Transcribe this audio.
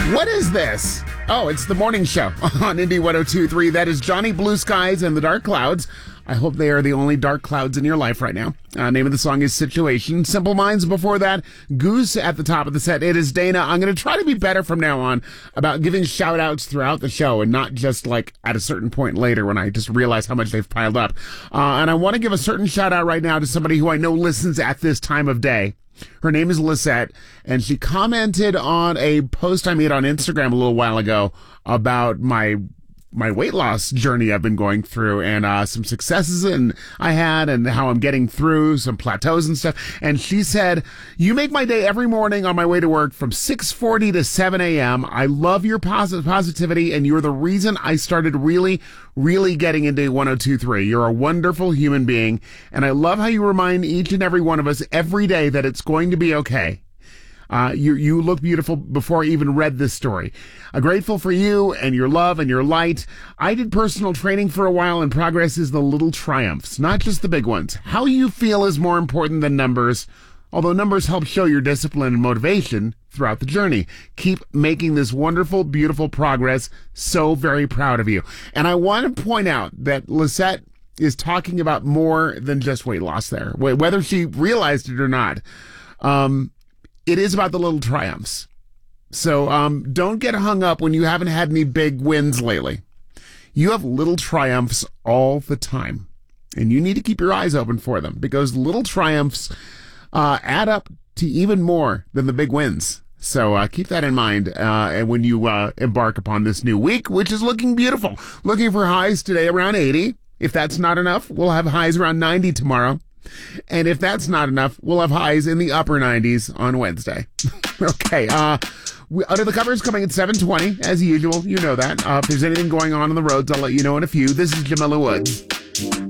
What is this? Oh, it's the morning show on Indy 102.3. That is Johnny Blue Skies and the Dark Clouds. I hope they are the only dark clouds in your life right now. Name of the song is Situation. Simple Minds before that. Goose at the top of the set. It is Dana. I'm going to try to be better from now on about giving shout outs throughout the show and not just like at a certain point later when I just realize how much they've piled up. And I want to give a certain shout out right now to somebody who I know listens at this time of day. Her name is Lisette, and she commented on a post I made on Instagram a little while ago about my weight loss journey I've been going through and some successes I had and how I'm getting through some plateaus and stuff. And she said, "You make my day every morning on my way to work from 6:40 to 7 a.m. I love your positivity, and you're the reason I started really getting into 102.3. You're a wonderful human being, and I love how you remind each and every one of us every day that it's going to be okay. You look beautiful before I even read this story. I'm grateful for you and your love and your light. I did personal training for a while, and progress is the little triumphs, not just the big ones. How you feel is more important than numbers, although numbers help show your discipline and motivation throughout the journey. Keep making this wonderful, beautiful progress. So very proud of you." And I want to point out that Lisette is talking about more than just weight loss there, whether she realized it or not. It is about the little triumphs. So don't get hung up when you haven't had any big wins lately. You have little triumphs all the time, and you need to keep your eyes open for them because little triumphs add up to even more than the big wins. So keep that in mind and when you embark upon this new week, which is looking beautiful. Looking for highs today around 80. If that's not enough, we'll have highs around 90 tomorrow. And if that's not enough, we'll have highs in the upper 90s on Wednesday. Okay. Under the Covers coming at 7:20, as usual. You know that. If there's anything going on the roads, I'll let you know in a few. This is Jamila Woods.